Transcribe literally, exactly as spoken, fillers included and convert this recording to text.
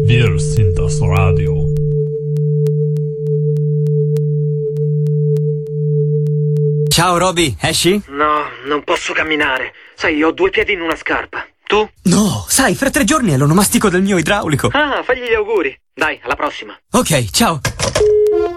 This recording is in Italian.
Wir sind das Radio. Ciao Roby, esci? No, non posso camminare. Sai, ho due piedi in una scarpa. Tu? No, sai, fra tre giorni è l'onomastico del mio idraulico. Ah, fagli gli auguri. Dai, alla prossima. Ok, ciao.